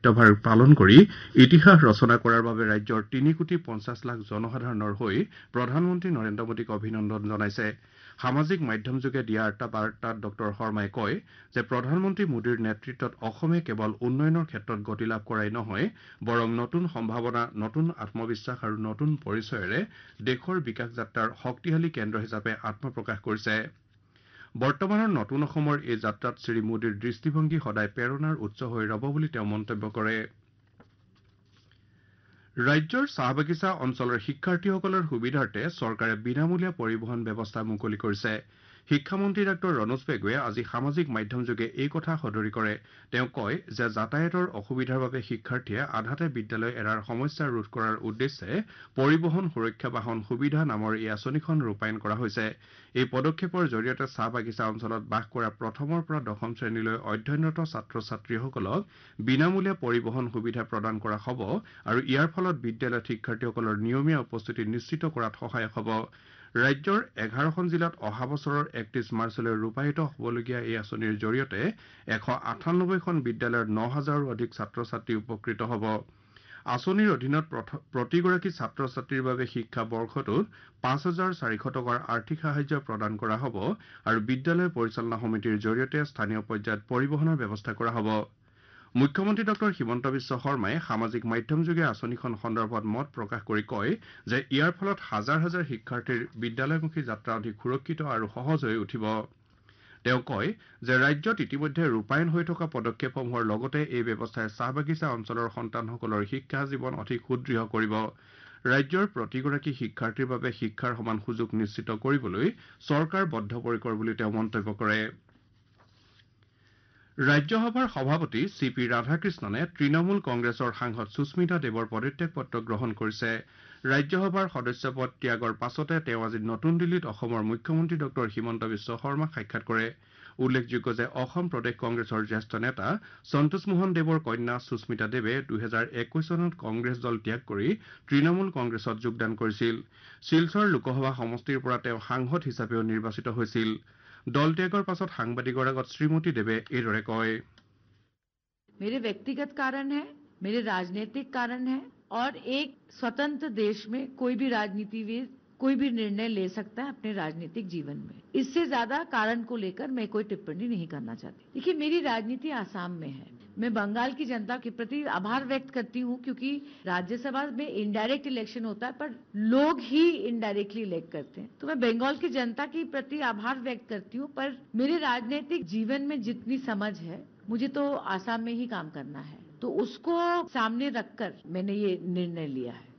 দায়িত্বভাৰ পালন কৰি ইতিহাস ৰচনা কৰাৰ বাবে ৰাজ্যৰ 3,50,00,000 জনসাধাৰণৰ হৈ প্ৰধানমন্ত্ৰী নৰেন্দ্ৰ মোদীক অভিনন্দন জনাইছে। সামাজিক মাধ্যমযোগে দিয়া এটা বাৰ্তাত ড শৰ্মাই কয় যে প্ৰধানমন্ত্ৰী মোদীৰ নেতৃত্বত অসমে কেৱল উন্নয়নৰ ক্ষেত্ৰত গতি লাভ কৰাই নহয়, বৰং নতুন সম্ভাৱনা, নতুন আত্মবিশ্বাস আৰু নতুন পৰিচয়েৰে দেশৰ বিকাশ যাত্ৰাৰ শক্তিশালী কেন্দ্ৰ হিচাপে আত্মপ্ৰকাশ কৰিছে। বৰ্তমানৰ নতুন অসমৰ এই যাত্ৰাত শ্ৰীমোদীৰ দৃষ্টিভংগী সদায় প্ৰেৰণাৰ উৎস হৈ ৰব বুলি তেওঁ মন্তব্য কৰে। ৰাজ্যৰ চাহ বাগিচা অঞ্চলৰ শিক্ষাৰ্থীসকলৰ সুবিধাৰ্থে চৰকাৰে বিনামূলীয়া পৰিবহণ ব্যৱস্থা মুকলি কৰিছে। শিক্ষামন্ত্ৰী ডাঃ ৰণোজ পেগুৱে আজি সামাজিক মাধ্যমযোগে এই কথা সদৰি কৰে। তেওঁ কয় যে যাতায়াতৰ অসুবিধাৰ বাবে শিক্ষাৰ্থীয়ে আধাতে বিদ্যালয় এৰাৰ সমস্যা ৰোধ কৰাৰ উদ্দেশ্যে পৰিবহণ সুৰক্ষা বাহন সুবিধা নামৰ এই আঁচনিখন ৰূপায়ণ কৰা হৈছে। এই পদক্ষেপৰ জৰিয়তে চাহ বাগিচা অঞ্চলত বাস কৰা প্ৰথমৰ পৰা দশম শ্ৰেণীলৈ অধ্যয়নৰত ছাত্ৰ ছাত্ৰীসকলক বিনামূলীয়া পৰিবহণ সুবিধা প্ৰদান কৰা হ'ব আৰু ইয়াৰ ফলত বিদ্যালয়ত শিক্ষাৰ্থীসকলৰ নিয়মীয়া উপস্থিতি নিশ্চিত কৰাত সহায়ক হ'ব। ৰাজ্যৰ 11খন জিলাত অহা বছৰৰ 31 মাৰ্চলৈ ৰূপায়িত হ'বলগীয়া এই আঁচনিৰ জৰিয়তে 198খন বিদ্যালয়ৰ 9,000ৰো অধিক ছাত্ৰ ছাত্ৰী উপকৃত হ'ব। আঁচনিৰ অধীনত প্ৰতিগৰাকী ছাত্ৰ ছাত্ৰীৰ বাবে শিক্ষা বৰ্ষটোত 5,400 টকাৰ আৰ্থিক সাহায্য প্ৰদান কৰা হ'ব আৰু বিদ্যালয় পৰিচালনা সমিতিৰ জৰিয়তে স্থানীয় পৰ্যায়ত পৰিবহণৰ ব্যৱস্থা কৰা হ'ব। মুখ্যমন্ত্ৰী ডঃ হিমন্ত বিশ্ব শৰ্মাই সামাজিক মাধ্যমযোগে আঁচনিখন সন্দৰ্ভত মত প্ৰকাশ কৰি কয় যে ইয়াৰ ফলত হাজাৰ হাজাৰ শিক্ষাৰ্থীৰ বিদ্যালয়মুখী যাত্ৰা অধিক সুৰক্ষিত আৰু সহজ হৈ উঠিব। তেওঁ কয় যে ৰাজ্যত ইতিমধ্যে ৰূপায়ণ হৈ থকা পদক্ষেপসমূহৰ লগতে এই ব্যৱস্থাই চাহ বাগিচা অঞ্চলৰ সন্তানসকলৰ শিক্ষা জীৱন অধিক সুদৃঢ় কৰিব। ৰাজ্যৰ প্ৰতিগৰাকী শিক্ষাৰ্থীৰ বাবে শিক্ষাৰ সমান সুযোগ নিশ্চিত কৰিবলৈ চৰকাৰ বদ্ধপৰিকৰ বুলি তেওঁ মন্তব্য কৰে। ৰাজ্যসভাৰ সভাপতি চি পি ৰাধাকৃষ্ণনে তৃণমূল কংগ্ৰেছৰ সাংসদ সুস্মিতা দেৱৰ পদত্যাগ পত্ৰ গ্ৰহণ কৰিছে। ৰাজ্যসভাৰ সদস্য পদ ত্যাগৰ পাছতে তেওঁ আজি নতুন দিল্লীত অসমৰ মুখ্যমন্ত্ৰী ডঃ হিমন্ত বিশ্ব শৰ্মাক সাক্ষাৎ কৰে। উল্লেখযোগ্য যে অসম প্ৰদেশ কংগ্ৰেছৰ জ্যেষ্ঠ নেতা সন্তোষ মোহন দেৱৰ কন্যা সুস্মিতা দেৱে 2021 চনত কংগ্ৰেছ দল ত্যাগ কৰি তৃণমূল কংগ্ৰেছত যোগদান কৰিছিল। শিলচৰ লোকসভা সমষ্টিৰ পৰা তেওঁ সাংসদ হিচাপেও নিৰ্বাচিত হৈছিল। দল ত্যাগৰ পাছত সাংবাদিকৰ আগত শ্ৰীমতী দেৱে এইদৰে কয়। मेरे व्यक्तिगत कारण है, मेरे राजनीतिक कारण है और एक स्वतंत्र देश में कोई भी राजनीतिविद कोई भी निर्णय ले सकता है अपने राजनीतिक जीवन में। इससे ज्यादा कारण को लेकर मैं कोई टिप्पणी नहीं करना चाहती। देखिए, मेरी राजनीति आसाम में है। मैं बंगाल की जनता के प्रति आभार व्यक्त करती हूँ क्योंकि राज्यसभा में इनडायरेक्ट इलेक्शन होता है पर लोग ही इनडायरेक्टली इलेक्ट करते हैं। तो मैं बंगाल की जनता के प्रति आभार व्यक्त करती हूँ, पर मेरे राजनीतिक जीवन में जितनी समझ है मुझे तो आसाम में ही काम करना है, तो उसको सामने रखकर मैंने ये निर्णय लिया है।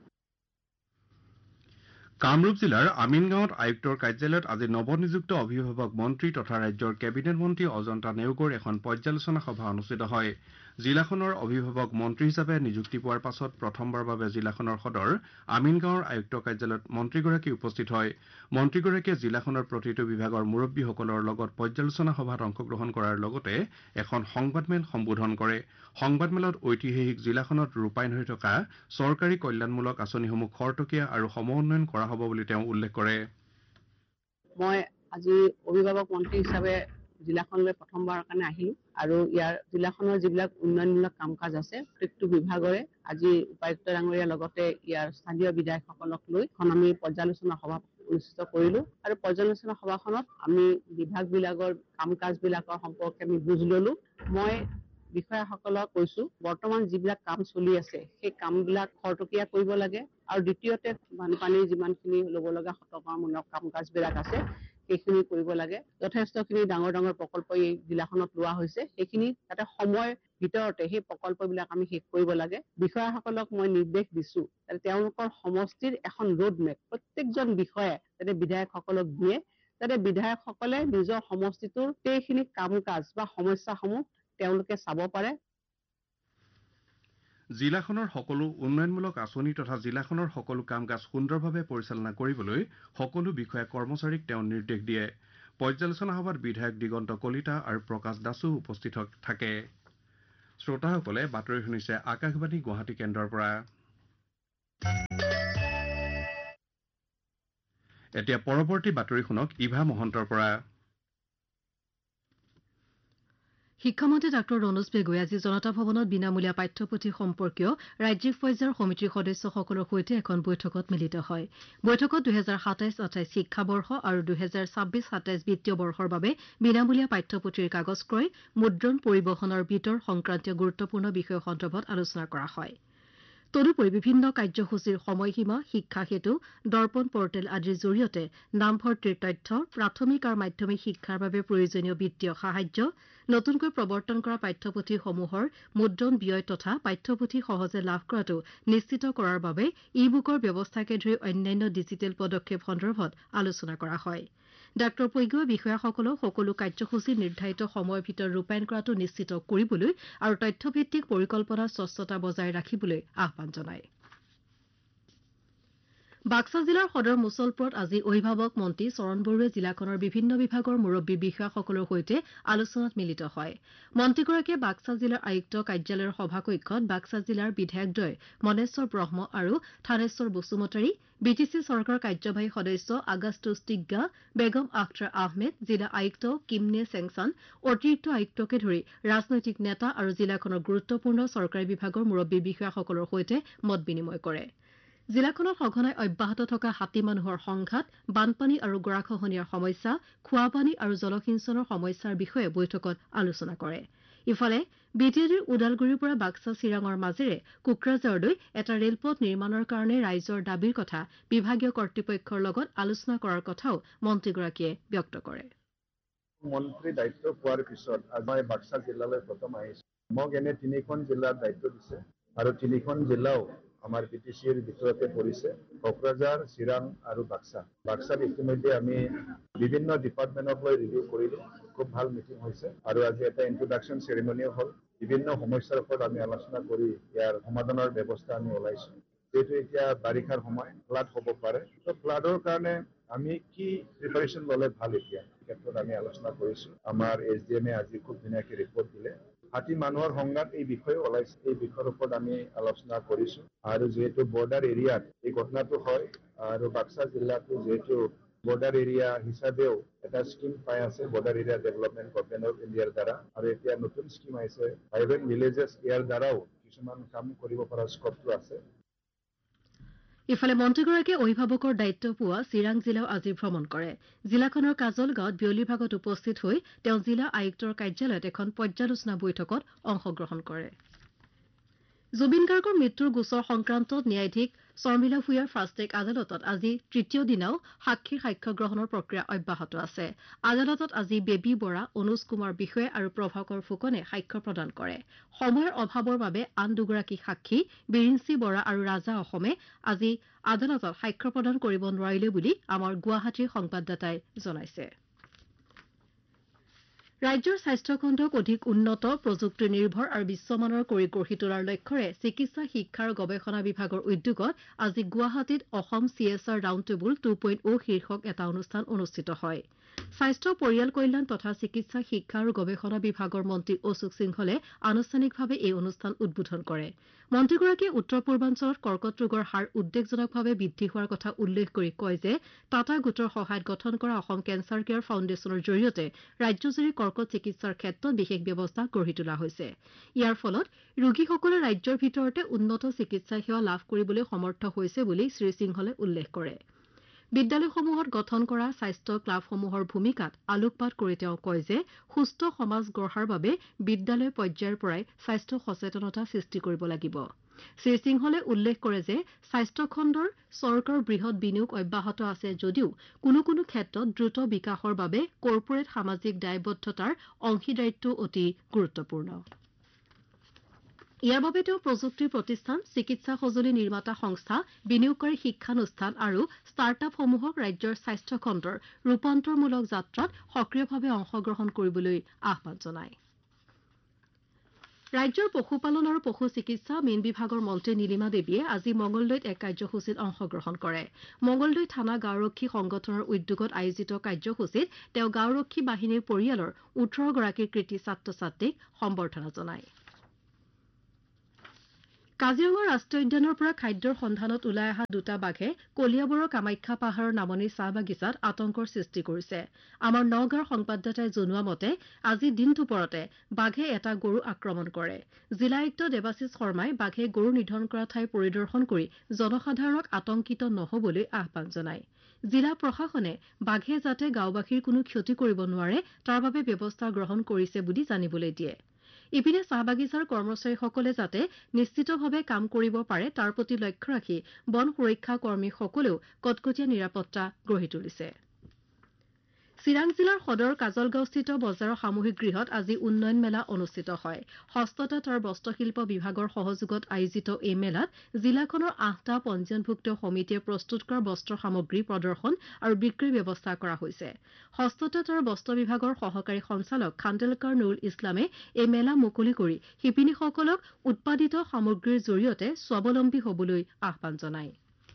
কামৰূপ জিলাৰ আমিনগাঁৱত আয়ুক্তৰ কাৰ্যালয়ত আজি নৱনিযুক্ত অভিভাৱক মন্ত্ৰী তথা ৰাজ্যৰ কেবিনেট মন্ত্ৰী অজন্তা নেওগৰ এখন পৰ্যালোচনা সভা অনুষ্ঠিত হয়। জিলাখনৰ অভিভাৱক মন্ত্ৰী হিচাপে নিযুক্তি পোৱাৰ পাছত প্ৰথমবাৰৰ বাবে জিলাখনৰ সদৰ আমিনগাঁৱৰ আয়ুক্ত কাৰ্যালয়ত মন্ত্ৰীগৰাকী উপস্থিত হয়। মন্ত্ৰীগৰাকীয়ে জিলাখনৰ প্ৰতিটো বিভাগৰ মুৰব্বীসকলৰ লগত পৰ্যালোচনা সভাত অংশগ্ৰহণ কৰাৰ লগতে এখন সংবাদমেল সম্বোধন কৰে। সংবাদমেলত ঐতিহাসিক জিলাখনত ৰূপায়ণ হৈ থকা চৰকাৰী কল্যাণমূলক আঁচনিসমূহ খৰতকীয়া আৰু সমন্বয়ন কৰা হ'ব বুলি তেওঁ উল্লেখ কৰে। মই আজি অভিভাৱক মন্ত্ৰী হিচাপে জিলাখনলৈ প্ৰথমবাৰৰ কাৰণে আহিলো আৰু ইয়াৰ জিলাখনৰ যিবিলাক উন্নয়নমূলক কাম কাজ আছে প্ৰত্যেকটো বিভাগৰে আজি উপায়ুক্ত ডাঙৰীয়াৰ লগতে ইয়াৰ স্থানীয় বিধায়কসকলক লৈ আমি পৰ্যালোচনা সভা অনুষ্ঠিত কৰিলো আৰু পৰ্যালোচনা সভাখনত আমি বিভাগবিলাকৰ কাম কাজবিলাকৰ সম্পৰ্কে আমি বুজ ললো। মই বিষয়াসকলক কৈছো বৰ্তমান যিবিলাক কাম চলি আছে সেই কামবিলাক খৰতকীয়া কৰিব লাগে আৰু দ্বিতীয়তে বানপানীৰ যিমানখিনি ল'ব লগা সতৰ্কতামূলক কাম কাজবিলাক আছে সেইখিনি কৰিব লাগে। যথেষ্টখিনি ডাঙৰ ডাঙৰ প্ৰকল্প এই জিলাখনত লোৱা হৈছে, সেইখিনি যাতে সময়ৰ ভিতৰতে সেই প্ৰকল্পবিলাক আমি শেষ কৰিব লাগে। বিষয়াসকলক মই নিৰ্দেশ দিছো যাতে তেওঁলোকৰ সমষ্টিৰ এখন ৰোড মেপ প্ৰত্যেকজন বিষয়াই যাতে বিধায়কসকলক দিয়ে, যাতে বিধায়কসকলে নিজৰ সমষ্টিটোৰ সেইখিনি কাম কাজ বা সমস্যাসমূহ তেওঁলোকে চাব পাৰে। জিলাখনৰ সকলো উন্নয়নমূলক আঁচনি তথা জিলাখনৰ সকলো কাম কাজ সুন্দৰভাৱে পৰিচালনা কৰিবলৈ সকলো বিষয়া কৰ্মচাৰীক তেওঁ নিৰ্দেশ দিয়ে। পৰ্যালোচনা সভাত বিধায়ক দিগন্ত কলিতা আৰু প্ৰকাশ দাসো উপস্থিত থাকে। শ্ৰোতাসকলে বাতৰি শুনিছে আকাশবাণী গুৱাহাটী কেন্দ্ৰৰ পৰা। এতিয়া পৰৱৰ্তী বাতৰি শুনক ইভা মহন্তৰ পৰা। শিক্ষামন্ত্ৰী ডাঃ ৰণোজ পেগুৱে আজি জনতা ভৱনত বিনামূলীয়া পাঠ্যপুথি সম্পৰ্কীয় ৰাজ্যিক পৰ্যায়ৰ সমিতিৰ সদস্যসকলৰ সৈতে এখন বৈঠকত মিলিত হয়। বৈঠকত 2027-28 শিক্ষাবৰ্ষ আৰু 2026-27 বিত্তীয় বৰ্ষৰ বাবে বিনামূলীয়া পাঠ্যপুথিৰ কাগজ ক্ৰয়, মুদ্ৰণ, পৰিবহণ আৰু বিতৰ সংক্ৰান্তীয় গুৰুত্বপূৰ্ণ বিষয় সন্দৰ্ভত আলোচনা কৰা হয়। তদুপৰি বিভিন্ন কাৰ্যসূচীৰ সময়সীমা, শিক্ষা সেতু, দৰ্পণ পৰ্টেল আদিৰ জৰিয়তে নামভৰ্তিৰ তথ্য, প্ৰাথমিক আৰু মাধ্যমিক শিক্ষাৰ বাবে প্ৰয়োজনীয় বিত্তীয় সাহায্য, নতুনকৈ প্ৰৱৰ্তন কৰা পাঠ্যপুথিসমূহৰ মুদ্ৰণ ব্যয় তথা পাঠ্যপুথি সহজে লাভ কৰাটো নিশ্চিত কৰাৰ বাবে ই-বুকৰ ব্যৱস্থাকে ধৰি অন্যান্য ডিজিটেল পদক্ষেপ সন্দৰ্ভত আলোচনা কৰা হয়। ডাঃ পেগুৱে বিষয়াসকলক সকলো কাৰ্যসূচী নিৰ্ধাৰিত সময়ৰ ভিতৰত ৰূপায়ণ কৰাটো নিশ্চিত কৰিবলৈ আৰু তথ্যভিত্তিক পৰিকল্পনাৰ স্বচ্ছতা বজাই ৰাখিবলৈ আহ্বান জনায়। বাক্সা জিলাৰ সদৰ মুছলপুৰত আজি অভিভাৱক মন্ত্ৰী চৰণ বড়োৱে জিলাখনৰ বিভিন্ন বিভাগৰ মুৰব্বী বিষয়াসকলৰ সৈতে আলোচনাত মিলিত হয়। মন্ত্ৰীগৰাকীয়ে বাক্সা জিলাৰ আয়ুক্ত কাৰ্যালয়ৰ সভাকক্ষত বাক্সা জিলাৰ বিধায়কদ্বয় মনেশ্বৰ ব্ৰহ্ম আৰু থানেশ্বৰ বসুমতাৰী, বিটিচি চৰকাৰৰ কাৰ্যবাহী সদস্য আগাস্তুছ টিগ্গা, বেগম আখতাৰ আহমেদ, জিলা আয়ুক্ত কিমনে চেংচান, অতিৰিক্ত আয়ুক্তকে ধৰি ৰাজনৈতিক নেতা আৰু জিলাখনৰ গুৰুত্বপূৰ্ণ চৰকাৰী বিভাগৰ মুৰব্বী বিষয়াসকলৰ সৈতে মত বিনিময় কৰে। জিলাখনত সঘনাই অব্যাহত থকা হাতী মানুহৰ সংঘাত, বানপানী আৰু গৰাখহনীয়াৰ সমস্যা, খোৱাপানী আৰু জলসিঞ্চনৰ সমস্যাৰ বিষয়ে বৈঠকত আলোচনা কৰে। ইফালে বিটিএডিৰ ওদালগুৰিৰ পৰা বাক্সা চিৰাঙৰ মাজেৰে কোকৰাঝাৰলৈ এটা ৰেলপথ নিৰ্মাণৰ কাৰণে ৰাইজৰ দাবীৰ কথা বিভাগীয় কৰ্তৃপক্ষৰ লগত আলোচনা কৰাৰ কথাও মন্ত্ৰীগৰাকীয়ে ব্যক্ত কৰে। মন্ত্ৰী দায়িত্ব পোৱাৰ পিছত মই বাক্সা জিলালৈ প্ৰথম আহিছোঁ। মোক এনে 3খন জিলাৰ দায়িত্ব দিছে আৰু 3খন জিলাও আমাৰ বিটিচিৰ ভিতৰতে পৰিছে, কোকৰাঝাৰ, চিৰাং আৰু বাক্সা। বাক্সাত ইতিমধ্যে আমি বিভিন্ন ডিপাৰ্টমেণ্টক লৈ ৰিভিউ কৰিলোঁ। খুব ভাল মিটিং হৈছে আৰু আজি এটা ইন্ট্ৰডাকশ্যন চেৰিমনিও হ'ল। বিভিন্ন সমস্যাৰ ওপৰত আমি আলোচনা কৰি ইয়াৰ সমাধানৰ ব্যৱস্থা আমি ওলাইছোঁ। যিহেতু এতিয়া বাৰিষাৰ সময়, ফ্লাড হ'ব পাৰে। তো ফ্লাডৰ কাৰণে আমি কি প্ৰিপাৰেশ্যন ল'লে ভাল এতিয়া ক্ষেত্ৰত আমি আলোচনা কৰিছোঁ। আমাৰ SDM আজি খুব ধুনীয়াকৈ ৰিপৰ্ট দিলে। হাতী মানুহৰ সংঘাত এই বিষয়ে ওলাইছে, এই বিষয়ৰ ওপৰত আমি আলোচনা কৰিছোঁ। আৰু যিহেতু বৰ্ডাৰ এৰিয়াত এই ঘটনাটো হয় আৰু বাক্সা জিলাটো যিহেতু বৰ্ডাৰ এৰিয়া হিচাপেও এটা স্কিম পাই আছে border area development government of ইণ্ডিয়াৰ দ্বাৰা, আৰু এতিয়া নতুন স্কিম আহিছে ভাইব্ৰেণ্ট ভিলেজেছ ইয়াৰ দ্বাৰাও কিছুমান কাম কৰিব পৰা স্কপটো আছে। ইফালে মন্ত্ৰীগৰাকীয়ে অভিভাৱকৰ দায়িত্ব পোৱা চিৰাং জিলাও আজি ভ্ৰমণ কৰে। জিলাখনৰ কাজল গাঁৱত বিয়লিৰ ভাগত উপস্থিত হৈ তেওঁ জিলা আয়ুক্তৰ কাৰ্যালয়ত এখন পৰ্যালোচনা বৈঠকত অংশগ্ৰহণ কৰে। জুবিন গাৰ্গৰ মৃত্যুৰ গোচৰ সংক্ৰান্তত ন্যায়াধীশ শৰ্মিলা ভূঞাৰ ফাষ্টেগ আদালতত আজি তৃতীয় দিনাও সাক্ষীৰ সাক্ষ্য গ্ৰহণৰ প্ৰক্ৰিয়া অব্যাহত আছে। আদালতত আজি বেবী বৰা, অনুজ কুমাৰ বিষয়া আৰু প্ৰভাকৰ ফুকনে সাক্ষ্য প্ৰদান কৰে। সময়ৰ অভাৱৰ বাবে আন দুগৰাকী সাক্ষী বিৰিঞ্চি বৰা আৰু ৰাজা অসমে আজি আদালতত সাক্ষ্য প্ৰদান কৰিব নোৱাৰিলে বুলি আমাৰ গুৱাহাটীৰ সংবাদদাতাই জনাইছে। ৰাজ্যৰ স্বাস্থ্যখণ্ডক অধিক উন্নত, প্ৰযুক্তি নিৰ্ভৰ আৰু বিশ্বমানৰ কৰি গঢ়ি তোলাৰ লক্ষ্যৰে চিকিৎসা শিক্ষা আৰু গৱেষণা বিভাগৰ উদ্যোগত আজি গুৱাহাটীত অসম CSR ৰাউণ্ড টেবুল 2.0 শীৰ্ষক এটা অনুষ্ঠান অনুষ্ঠিত হয়। স্বাস্থ্য, পৰিয়াল কল্যাণ তথা চিকিৎসা শিক্ষা আৰু গৱেষণা বিভাগৰ মন্ত্ৰী অশোক সিংহলে আনুষ্ঠানিকভাৱে এই অনুষ্ঠান উদ্বোধন কৰে। মন্ত্ৰীগৰাকীয়ে উত্তৰ পূৰ্বাঞ্চলত কৰ্কট ৰোগৰ হাৰ উদ্বেগজনকভাৱে বৃদ্ধি হোৱাৰ কথা উল্লেখ কৰি কয় যে টাটা গোটৰ সহায়ত গঠন কৰা অসম কেঞ্চাৰ কেয়াৰ ফাউণ্ডেশ্যনৰ জৰিয়তে ৰাজ্যজুৰি কৰ্কট চিকিৎসাৰ ক্ষেত্ৰত বিশেষ ব্যৱস্থা গঢ়ি তোলা হৈছে। ইয়াৰ ফলত ৰোগীসকলে ৰাজ্যৰ ভিতৰতে উন্নত চিকিৎসা সেৱা লাভ কৰিবলৈ সমৰ্থ হৈছে বুলি শ্ৰীসিংহলে উল্লেখ কৰে। বিদ্যালয়সমূহত গঠন কৰা স্বাস্থ্য ক্লাবসমূহৰ ভূমিকাত আলোকপাত কৰি তেওঁ কয় যে সুস্থ সমাজ গঢ়াৰ বাবে বিদ্যালয় পৰ্যায়ৰ পৰাই স্বাস্থ্য সচেতনতা সৃষ্টি কৰিব লাগিব। শ্ৰীসিংহলে উল্লেখ কৰে যে স্বাস্থ্য খণ্ডৰ চৰকাৰৰ বৃহৎ বিনিয়োগ অব্যাহত আছে যদিও কোনো কোনো ক্ষেত্ৰত দ্ৰুত বিকাশৰ বাবে কৰ্পোৰেট সামাজিক দায়বদ্ধতাৰ অংশীদাৰিত্ব অতি গুৰুত্বপূৰ্ণ। ইয়াৰ বাবে তেওঁ প্ৰযুক্তিৰ প্ৰতিষ্ঠান, চিকিৎসা সঁজুলি নিৰ্মাতা সংস্থা, বিনিয়োগকাৰী শিক্ষানুষ্ঠান আৰু ষ্টাৰ্টআপসমূহক ৰাজ্যৰ স্বাস্থ্য খণ্ডৰ ৰূপান্তৰমূলক যাত্ৰাত সক্ৰিয়ভাৱে অংশগ্ৰহণ কৰিবলৈ আহ্বান জনায়। ৰাজ্যৰ পশুপালন আৰু পশু চিকিৎসা মীন বিভাগৰ মন্ত্ৰী নীলিমা দেৱীয়ে আজি মঙলদৈত এক কাৰ্যসূচীত অংশগ্ৰহণ কৰে। মঙলদৈ থানা গাঁওৰক্ষী সংগঠনৰ উদ্যোগত আয়োজিত কাৰ্যসূচীত তেওঁ গাঁওৰক্ষী বাহিনীৰ পৰিয়ালৰ 18 গৰাকী কৃতি ছাত্ৰ ছাত্ৰীক সম্বৰ্ধনা জনায়। কাজিৰঙা ৰাষ্ট্ৰীয় উদ্যানৰ পৰা খাদ্যৰ সন্ধানত ওলাই অহা দুটা বাঘে কলিয়াবৰৰ কামাখ্যা পাহাৰৰ নামনি চাহ বাগিচাত আতংকৰ সৃষ্টি কৰিছে। আমাৰ নগাঁৱৰ সংবাদদাতাই জনোৱা মতে আজি দিন দুপৰতে বাঘে এটা গৰু আক্ৰমণ কৰে। জিলা আয়ুক্ত দেৱাশিষ শৰ্মাই বাঘে গৰু নিধন কৰা ঠাই পৰিদৰ্শন কৰি জনসাধাৰণক আতংকিত নহবলৈ আহ্বান জনায়। জিলা প্ৰশাসনে বাঘে যাতে গাঁওবাসীৰ কোনো ক্ষতি কৰিব নোৱাৰে তাৰ বাবে ব্যৱস্থা গ্ৰহণ কৰিছে বুলি জানিবলৈ দিয়ে। ইপিনে চাহ বাগিচাৰ কৰ্মচাৰীসকলে যাতে নিশ্চিতভাৱে কাম কৰিব পাৰে তাৰ প্ৰতি লক্ষ্য ৰাখি বন সুৰক্ষা কৰ্মীসকলেও কটকটীয়া নিৰাপত্তা গঢ়ি তুলিছে। চিৰাং জিলাৰ সদৰ কাজলগাঁওস্থিত বজাৰৰ সামূহিক গৃহত আজি উন্নয়ন মেলা অনুষ্ঠিত হয়। হস্ততাঁত আৰু বস্ত্ৰশিল্প বিভাগৰ সহযোগত আয়োজিত এই মেলাত জিলাখনৰ 8টা পঞ্জীয়নভুক্ত সমিতিয়ে প্ৰস্তুত কৰা বস্ত্ৰ সামগ্ৰী প্ৰদৰ্শন আৰু বিক্ৰীৰ ব্যৱস্থা কৰা হৈছে। হস্ততাঁত আৰু বস্ত্ৰ বিভাগৰ সহকাৰী সঞ্চালক খাণ্ডেলকাৰ নুৰুল ইছলামে এই মেলা মুকলি কৰি শিপিনীসকলক উৎপাদিত সামগ্ৰীৰ জৰিয়তে স্বাৱলম্বী হ'বলৈ আহ্বান জনায়।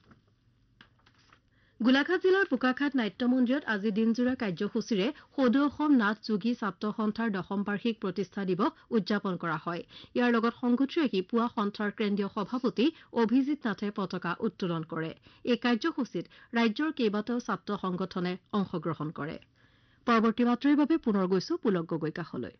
গোলাঘাট জিলাৰ বোকাখাত নাট্য মন্দিৰত আজি দিনজোৰা কাৰ্যসূচীৰে সদৌ অসম নাথ যোগী ছাত্ৰ সন্থাৰ 10ম বাৰ্ষিক প্ৰতিষ্ঠা দিৱস উদযাপন কৰা হয়। ইয়াৰ লগত সংগতি ৰাখি পুৱা সন্থাৰ কেন্দ্ৰীয় সভাপতি অভিজিৎ নাথে পতাকা উত্তোলন কৰে। এই কাৰ্যসূচীত ৰাজ্যৰ কেইবাটাও ছাত্ৰ সংগঠনে অংশগ্ৰহণ কৰে। পৰৱৰ্তী বাতৰিৰ বাবে পুনৰ গৈছো পুলক গগৈ কাষলৈ।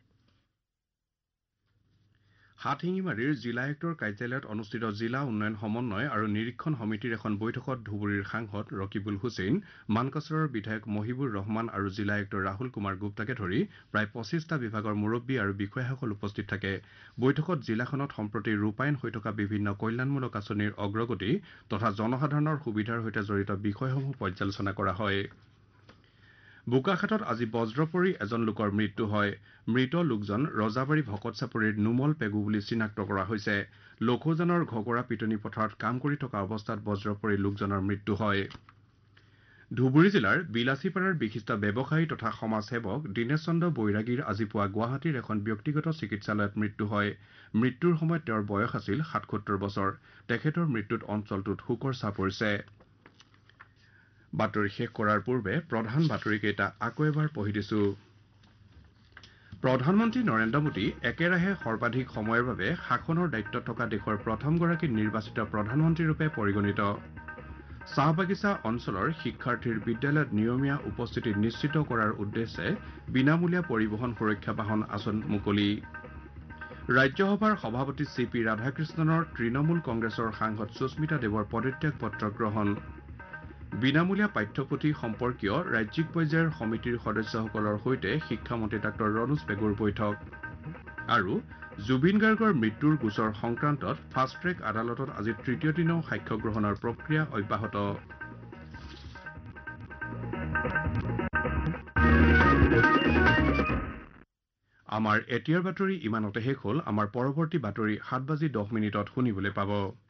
হাটশিঙিমাৰীৰ জিলা আয়ুক্তৰ কাৰ্যালয়ত অনুষ্ঠিত জিলা উন্নয়ন সমন্বয় আৰু নিৰীক্ষণ সমিতিৰ এখন বৈঠকত ধুবুৰীৰ সাংসদ ৰকিবুল হুছেইন, মানকাছাৰৰ বিধায়ক মহিবুৰ ৰহমান আৰু জিলা আয়ুক্ত ৰাহুল কুমাৰ গুপ্তাকে ধৰি প্ৰায় 25টা বিভাগৰ মুৰব্বী আৰু বিষয়াসকল উপস্থিত থাকে। বৈঠকত জিলাখনত সম্প্ৰতি ৰূপায়ণ হৈ থকা বিভিন্ন কল্যাণমূলক আঁচনিৰ অগ্ৰগতি তথা জনসাধাৰণৰ সুবিধাৰ সৈতে জড়িত বিষয়সমূহ পৰ্যালোচনা কৰা হয়। বোকাখাতত আজি বজ্ৰ পৰি এজন লোকৰ মৃত্যু হয়। মৃত লোকজন ৰজাবাৰী ভকত চাপৰিৰ নুমল পেগু বুলি চিনাক্ত কৰা হৈছে। লখৌজানৰ ঘগৰা পিটনি পথাৰত কাম কৰি থকা অৱস্থাত বজ্ৰ পৰি লোকজনৰ মৃত্যু হয়। ধুবুৰী জিলাৰ বিলাচীপাৰাৰ বিশিষ্ট ব্যৱসায়ী তথা সমাজসেৱক দীনেশ চন্দ্ৰ বৈৰাগীৰ আজি পুৱা গুৱাহাটীৰ এখন ব্যক্তিগত চিকিৎসালয়ত মৃত্যু হয়। মৃত্যুৰ সময়ত তেওঁৰ বয়স আছিল ৭৭ বছৰ। তেখেতৰ মৃত্যুত অঞ্চলটোত শোকৰ ছাঁ পৰিছে। বাতৰি শেষ কৰাৰ পূৰ্বে প্ৰধান বাতৰিকেইটা আকৌ এবাৰ পঢ়ি দিছো। প্ৰধানমন্ত্ৰী নৰেন্দ্ৰ মোদী একেৰাহে সৰ্বাধিক সময়ৰ বাবে শাসনৰ দায়িত্বত থকা দেশৰ প্ৰথমগৰাকী নিৰ্বাচিত প্ৰধানমন্ত্ৰীৰূপে পৰিগণিত। চাহ বাগিচা অঞ্চলৰ শিক্ষাৰ্থীৰ বিদ্যালয়ত নিয়মীয়া উপস্থিতি নিশ্চিত কৰাৰ উদ্দেশ্যে বিনামূলীয়া পৰিবহণ সুৰক্ষা বাহন আঁচনি মুকলি। ৰাজ্যসভাৰ সভাপতি চি পি ৰাধাকৃষ্ণনৰ তৃণমূল কংগ্ৰেছৰ সাংসদ সুস্মিতা দেৱৰ পদত্যাগ পত্ৰ গ্ৰহণ। বিনামূলীয়া পাঠ্যপুথি সম্পৰ্কীয় ৰাজ্যিক পৰ্যায়ৰ সমিতিৰ সদস্যসকলৰ সৈতে শিক্ষামন্ত্ৰী ডাঃ ৰণোজ পেগুৰ বৈঠক। আৰু জুবিন গাৰ্গৰ মৃত্যুৰ গোচৰ সংক্ৰান্তত ফাষ্ট ট্ৰেক আদালতত আজি তৃতীয় দিনাও সাক্ষ্য গ্ৰহণৰ প্ৰক্ৰিয়া অব্যাহত। আমাৰ এতিয়াৰ বাতৰি ইমানতে শেষ হ'ল। আমাৰ পৰৱৰ্তী বাতৰি 7:10 শুনিবলৈ পাব।